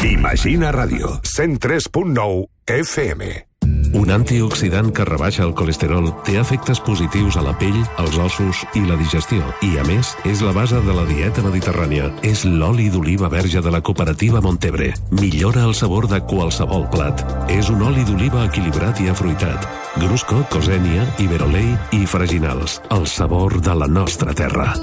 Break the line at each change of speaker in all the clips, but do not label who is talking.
Imagina Ràdio, 103.9 FM.
Un antioxidant que rebaixa el colesterol té efectes positius a la pell, als ossos i la digestió. I, a més, és la base de la dieta mediterrània. És l'oli d'oliva verge de la cooperativa Montebre. Millora el sabor de qualsevol plat. És un oli d'oliva equilibrat i afruitat. Grusco, Cosènia, Iberolei i Fraginals. El sabor de la nostra terra.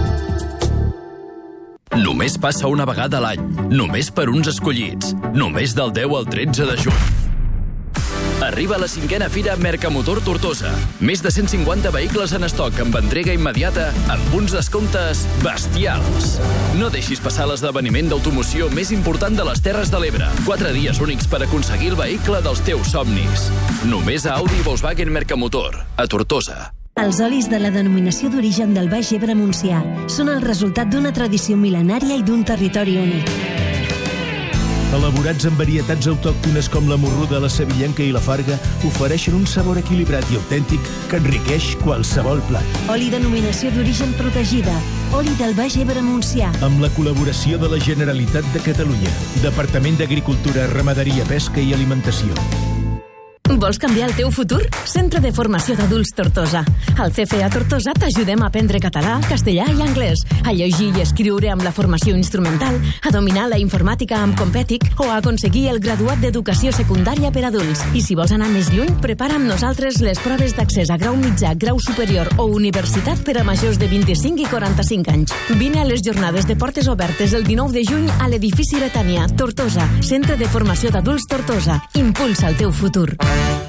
Només passa una vegada a l'any. Només per uns escollits. Només del 10 al 13 de juny. Arriba la 5a Fira Mercamotor Tortosa. Més de 150 vehicles en estoc amb entrega immediata amb uns descomptes bestials. No deixis passar l'esdeveniment d'automoció més important de les Terres de l'Ebre. 4 dies únics per aconseguir el vehicle dels teus somnis. Només a Audi Volkswagen Mercamotor, a Tortosa.
Els olis de la denominació d'origen del Baix Ebre Montsià són el resultat d'una tradició mil·lenària i d'un territori únic.
Elaborats amb varietats autòctones com la morruda, la sevillenca i la farga, ofereixen un sabor equilibrat i autèntic que enriqueix qualsevol plat.
Oli denominació d'origen protegida. Oli del Baix Ebre Montsià.
Amb la col·laboració de la Generalitat de Catalunya. Departament d'Agricultura, Ramaderia, Pesca i Alimentació.
Vols canviar el teu futur? Centre de Formació d'Adults Tortosa. Al CFA Tortosa t'ajudem a aprendre català, castellà i anglès, a llegir i escriure amb la formació instrumental, a dominar la informàtica amb Competic o a aconseguir el graduat d'Educació Secundària per Adults. I si vols anar més lluny, prepara amb nosaltres les proves d'accés a grau mitjà, grau superior o universitat per a majors de 25 i 45 anys. Vine a les jornades de portes obertes el 19 de juny a l'edifici Betània, Tortosa. Centre de Formació d'Adults Tortosa. Impulsa el teu futur.